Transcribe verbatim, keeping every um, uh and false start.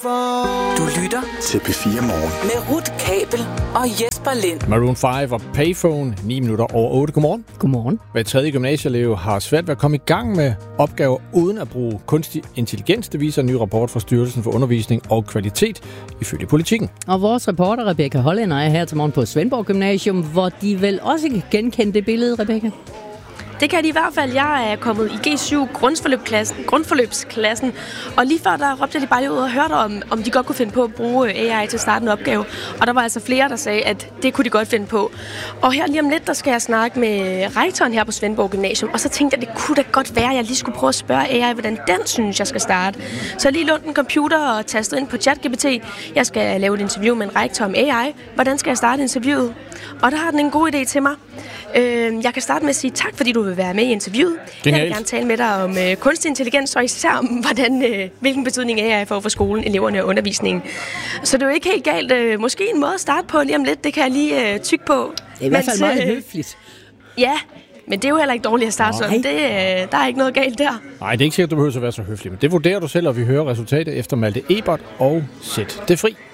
Du lytter til P fire Morgen med Ruth Kabel og Jesper Lind. Maroon fem og Payphone, ni minutter over otte. Godmorgen. Godmorgen. Hver tredje gymnasieelev har svært ved at komme i gang med opgaver uden at bruge kunstig intelligens. Det viser en ny rapport fra Styrelsen for Undervisning og Kvalitet ifølge Politikken. Og vores reporter Rebecca Hollænder er her til morgen på Svendborg Gymnasium, hvor de vel også kan genkende det billede, Rebecca? Det kan de i hvert fald. Jeg er kommet i G syv grundforløbsklassen, grundforløbsklassen, og lige før der råbte de bare ud og hørte om, om de godt kunne finde på at bruge A I til at starte en opgave. Og der var altså flere, der sagde, at det kunne de godt finde på. Og her lige om lidt, der skal jeg snakke med rektoren her på Svendborg Gymnasium, og så tænkte jeg, det kunne da godt være, at jeg lige skulle prøve at spørge A I, hvordan den synes, jeg skal starte. Så jeg lige lånt en computer og tastet ind på ChatGPT. Jeg skal lave et interview med en rektor om A I. Hvordan skal jeg starte interviewet? Og der har den en god idé til mig. Jeg kan starte med at sige tak, fordi du vil være med i interviewet. Genialt. Jeg vil gerne tale med dig om øh, kunstig intelligens, og især om, hvordan, øh, hvilken betydning A I får for skolen, eleverne og undervisningen. Så det er jo ikke helt galt. Øh, måske en måde at starte på lige om lidt, det kan jeg lige øh, tykke på. Det er i hvert fald meget høfligt. Ja, men det er jo heller ikke dårligt at starte sådan. Det, øh, der er ikke noget galt der. Nej, det er ikke sikkert, du behøver at være så høflig. Men det vurderer du selv, og vi hører resultatet efter Malte Ebert og Sæt det fri.